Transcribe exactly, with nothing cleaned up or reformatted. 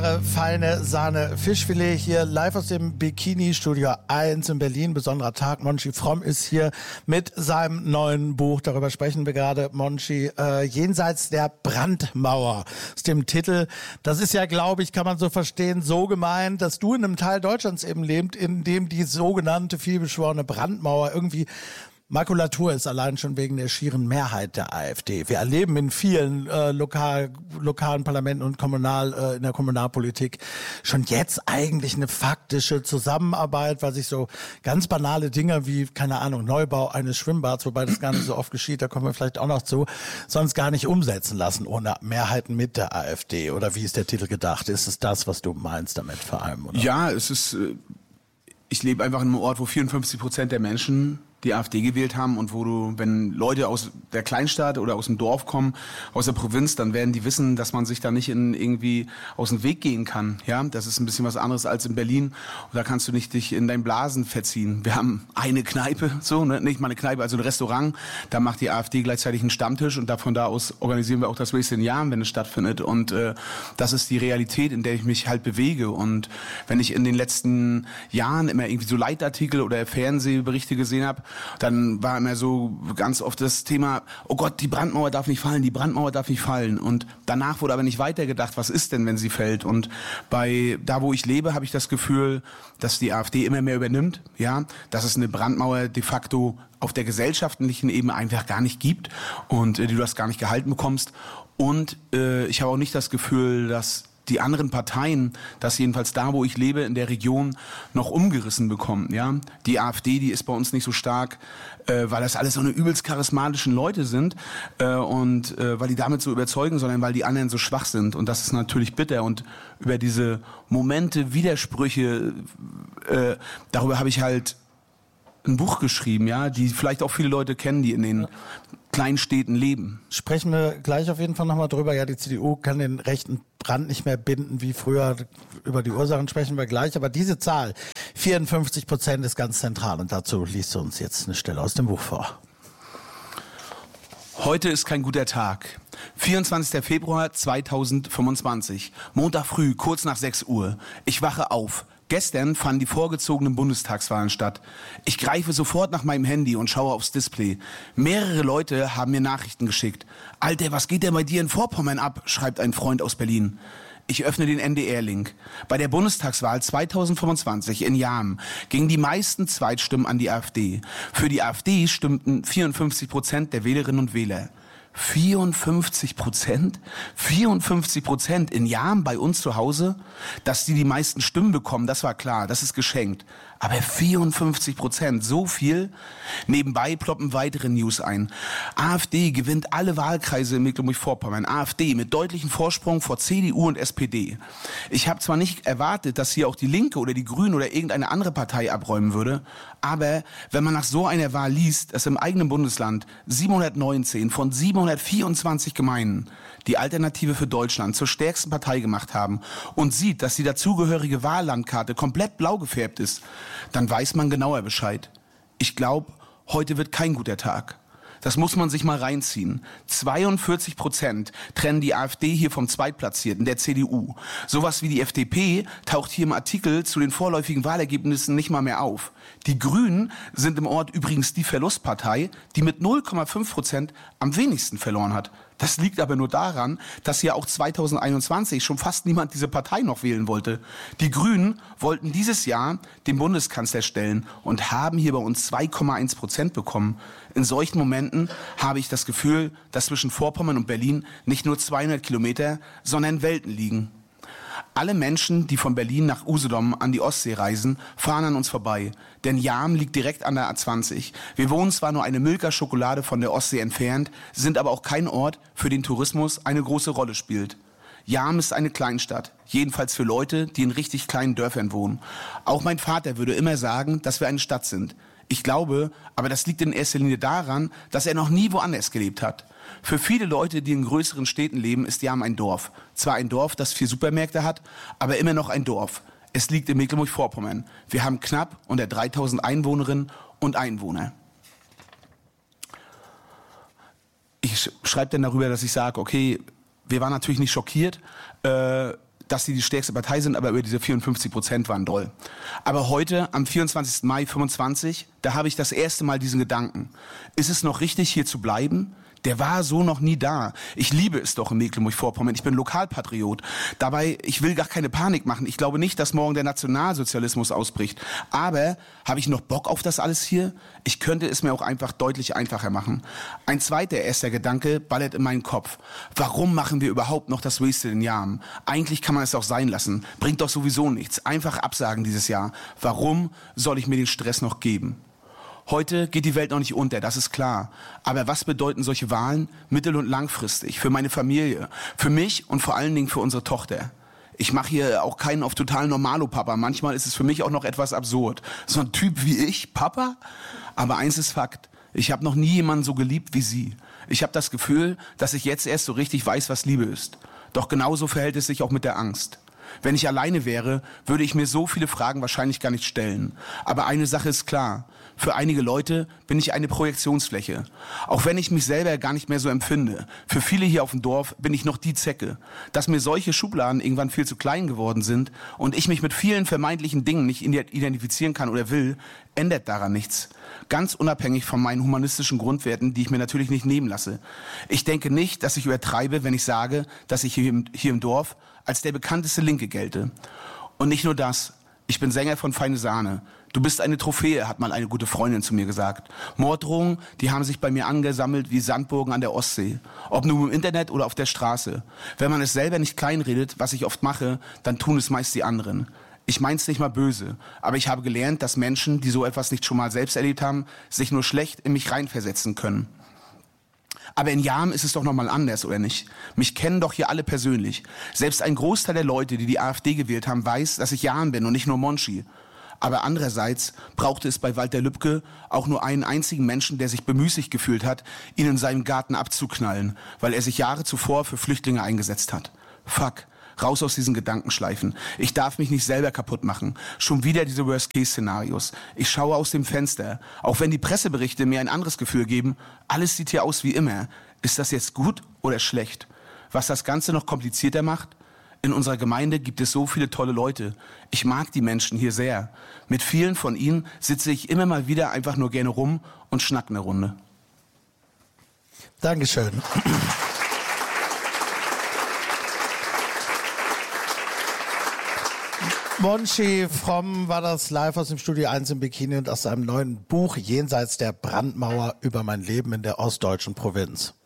Feine Sahne Fischfilet hier live aus dem Bikini Studio eins in Berlin. Besonderer Tag. Monchi Fromm ist hier mit seinem neuen Buch. Darüber sprechen wir gerade, Monchi. Äh, Jenseits der Brandmauer. Aus dem Titel. Das ist ja, glaube ich, kann man so verstehen, so gemeint, dass du in einem Teil Deutschlands eben lebst, in dem die sogenannte vielbeschworene Brandmauer irgendwie Makulatur ist, allein schon wegen der schieren Mehrheit der AfD. Wir erleben in vielen äh, lokal, lokalen Parlamenten und kommunal äh, in der Kommunalpolitik schon jetzt eigentlich eine faktische Zusammenarbeit, weil sich so ganz banale Dinge wie, keine Ahnung, Neubau eines Schwimmbads, wobei das gar nicht so oft geschieht, da kommen wir vielleicht auch noch zu, sonst gar nicht umsetzen lassen ohne Mehrheiten mit der AfD. Oder wie ist der Titel gedacht? Ist es das, was du meinst damit vor allem? Oder? Ja, es ist, ich lebe einfach in einem Ort, wo vierundfünfzig Prozent der Menschen die AfD gewählt haben und wo du, wenn Leute aus der Kleinstadt oder aus dem Dorf kommen, aus der Provinz, dann werden die wissen, dass man sich da nicht in irgendwie aus dem Weg gehen kann. Ja, das ist ein bisschen was anderes als in Berlin. Und da kannst du nicht dich in deinen Blasen verziehen. Wir haben eine Kneipe, so, ne? Nicht mal eine Kneipe, also ein Restaurant. Da macht die AfD gleichzeitig einen Stammtisch und da von da aus organisieren wir auch das Race in Jahren, wenn es stattfindet. Und äh, das ist die Realität, in der ich mich halt bewege. Und wenn ich in den letzten Jahren immer irgendwie so Leitartikel oder Fernsehberichte gesehen habe, dann war immer so ganz oft das Thema, oh Gott, die Brandmauer darf nicht fallen, die Brandmauer darf nicht fallen. Und danach wurde aber nicht weitergedacht, was ist denn, wenn sie fällt? Und bei da, wo ich lebe, habe ich das Gefühl, dass die AfD immer mehr übernimmt, ja, dass es eine Brandmauer de facto auf der gesellschaftlichen Ebene einfach gar nicht gibt und äh, die du das gar nicht gehalten bekommst. Und äh, ich habe auch nicht das Gefühl, dass die anderen Parteien, das jedenfalls da, wo ich lebe, in der Region, noch umgerissen bekommen. Ja? Die AfD, die ist bei uns nicht so stark, äh, weil das alles so eine übelst charismatischen Leute sind äh, und äh, weil die damit so überzeugen, sondern weil die anderen so schwach sind. Und das ist natürlich bitter. Und über diese Momente, Widersprüche, äh, darüber habe ich halt ein Buch geschrieben, ja, die vielleicht auch viele Leute kennen, die in den Kleinstädten leben. Sprechen wir gleich auf jeden Fall nochmal drüber. Ja, die C D U kann den rechten Brand nicht mehr binden wie früher. Über die Ursachen sprechen wir gleich. Aber diese Zahl, vierundfünfzig Prozent, ist ganz zentral. Und dazu liest du uns jetzt eine Stelle aus dem Buch vor. Heute ist kein guter Tag. vierundzwanzigster Februar zweitausendfünfundzwanzig. Montag früh, kurz nach sechs Uhr. Ich wache auf. Gestern fanden die vorgezogenen Bundestagswahlen statt. Ich greife sofort nach meinem Handy und schaue aufs Display. Mehrere Leute haben mir Nachrichten geschickt. Alter, was geht denn bei dir in Vorpommern ab? Schreibt ein Freund aus Berlin. Ich öffne den N D R-Link. Bei der Bundestagswahl zweitausendfünfundzwanzig in Jahm gingen die meisten Zweitstimmen an die AfD. Für die AfD stimmten vierundfünfzig Prozent der Wählerinnen und Wähler. vierundfünfzig Prozent? vierundfünfzig Prozent in Jahren bei uns zu Hause? Dass die die meisten Stimmen bekommen, das war klar, das ist geschenkt. Aber vierundfünfzig Prozent, so viel? Nebenbei ploppen weitere News ein. AfD gewinnt alle Wahlkreise in Mecklenburg-Vorpommern. AfD mit deutlichem Vorsprung vor C D U und S P D. Ich habe zwar nicht erwartet, dass hier auch die Linke oder die Grünen oder irgendeine andere Partei abräumen würde, aber wenn man nach so einer Wahl liest, dass im eigenen Bundesland siebenhundertneunzehn von siebenhundertvierundzwanzig Gemeinden die Alternative für Deutschland zur stärksten Partei gemacht haben und sieht, dass die dazugehörige Wahllandkarte komplett blau gefärbt ist, dann weiß man genauer Bescheid. Ich glaube, heute wird kein guter Tag. Das muss man sich mal reinziehen. zweiundvierzig Prozent trennen die AfD hier vom Zweitplatzierten, der C D U. Sowas wie die F D P taucht hier im Artikel zu den vorläufigen Wahlergebnissen nicht mal mehr auf. Die Grünen sind im Ort übrigens die Verlustpartei, die mit null Komma fünf Prozent am wenigsten verloren hat. Das liegt aber nur daran, dass ja auch zweitausendeinundzwanzig schon fast niemand diese Partei noch wählen wollte. Die Grünen wollten dieses Jahr den Bundeskanzler stellen und haben hier bei uns zwei Komma eins Prozent bekommen. In solchen Momenten habe ich das Gefühl, dass zwischen Vorpommern und Berlin nicht nur zweihundert Kilometer, sondern Welten liegen. Alle Menschen, die von Berlin nach Usedom an die Ostsee reisen, fahren an uns vorbei. Denn Jahm liegt direkt an der A zwanzig. Wir wohnen zwar nur eine Milka-Schokolade von der Ostsee entfernt, sind aber auch kein Ort, für den Tourismus eine große Rolle spielt. Jahm ist eine Kleinstadt, jedenfalls für Leute, die in richtig kleinen Dörfern wohnen. Auch mein Vater würde immer sagen, dass wir eine Stadt sind. Ich glaube, aber das liegt in erster Linie daran, dass er noch nie woanders gelebt hat. Für viele Leute, die in größeren Städten leben, ist Jahm ein Dorf. Zwar ein Dorf, das vier Supermärkte hat, aber immer noch ein Dorf. Es liegt in Mecklenburg-Vorpommern. Wir haben knapp unter dreitausend Einwohnerinnen und Einwohner. Ich schreibe dann darüber, dass ich sage, okay, wir waren natürlich nicht schockiert. Äh, dass sie die stärkste Partei sind, aber über diese vierundfünfzig Prozent waren doll. Aber heute, am vierundzwanzigsten Mai fünfundzwanzig, da habe ich das erste Mal diesen Gedanken. Ist es noch richtig, hier zu bleiben? Der war so noch nie da. Ich liebe es doch in Mecklenburg-Vorpommern. Ich bin Lokalpatriot. Dabei, ich will gar keine Panik machen. Ich glaube nicht, dass morgen der Nationalsozialismus ausbricht. Aber habe ich noch Bock auf das alles hier? Ich könnte es mir auch einfach deutlich einfacher machen. Ein zweiter erster Gedanke ballert in meinen Kopf. Warum machen wir überhaupt noch das Wasted in Jahren? Eigentlich kann man es auch sein lassen. Bringt doch sowieso nichts. Einfach absagen dieses Jahr. Warum soll ich mir den Stress noch geben? Heute geht die Welt noch nicht unter, das ist klar. Aber was bedeuten solche Wahlen mittel- und langfristig für meine Familie, für mich und vor allen Dingen für unsere Tochter? Ich mache hier auch keinen auf total Normalo-Papa. Manchmal ist es für mich auch noch etwas absurd. So ein Typ wie ich, Papa? Aber eins ist Fakt. Ich habe noch nie jemanden so geliebt wie sie. Ich habe das Gefühl, dass ich jetzt erst so richtig weiß, was Liebe ist. Doch genauso verhält es sich auch mit der Angst. Wenn ich alleine wäre, würde ich mir so viele Fragen wahrscheinlich gar nicht stellen. Aber eine Sache ist klar. Für einige Leute bin ich eine Projektionsfläche. Auch wenn ich mich selber gar nicht mehr so empfinde. Für viele hier auf dem Dorf bin ich noch die Zecke. Dass mir solche Schubladen irgendwann viel zu klein geworden sind und ich mich mit vielen vermeintlichen Dingen nicht identifizieren kann oder will, ändert daran nichts. Ganz unabhängig von meinen humanistischen Grundwerten, die ich mir natürlich nicht nehmen lasse. Ich denke nicht, dass ich übertreibe, wenn ich sage, dass ich hier im, hier im Dorf als der bekannteste Linke gelte. Und nicht nur das. Ich bin Sänger von Feine Sahne. Du bist eine Trophäe, hat mal eine gute Freundin zu mir gesagt. Morddrohungen, die haben sich bei mir angesammelt wie Sandburgen an der Ostsee. Ob nur im Internet oder auf der Straße. Wenn man es selber nicht kleinredet, was ich oft mache, dann tun es meist die anderen. Ich mein's nicht mal böse, aber ich habe gelernt, dass Menschen, die so etwas nicht schon mal selbst erlebt haben, sich nur schlecht in mich reinversetzen können. Aber in Jahren ist es doch noch mal anders, oder nicht? Mich kennen doch hier alle persönlich. Selbst ein Großteil der Leute, die die AfD gewählt haben, weiß, dass ich Jan bin und nicht nur Monchi. Aber andererseits brauchte es bei Walter Lübcke auch nur einen einzigen Menschen, der sich bemüßigt gefühlt hat, ihn in seinem Garten abzuknallen, weil er sich Jahre zuvor für Flüchtlinge eingesetzt hat. Fuck. Raus aus diesen Gedankenschleifen. Ich darf mich nicht selber kaputt machen. Schon wieder diese Worst-Case-Szenarios. Ich schaue aus dem Fenster. Auch wenn die Presseberichte mir ein anderes Gefühl geben, alles sieht hier aus wie immer. Ist das jetzt gut oder schlecht? Was das Ganze noch komplizierter macht? In unserer Gemeinde gibt es so viele tolle Leute. Ich mag die Menschen hier sehr. Mit vielen von ihnen sitze ich immer mal wieder einfach nur gerne rum und schnack eine Runde. Dankeschön. Monchi Fromm war das live aus dem Studio eins in Bikini und aus seinem neuen Buch Jenseits der Brandmauer über mein Leben in der ostdeutschen Provinz.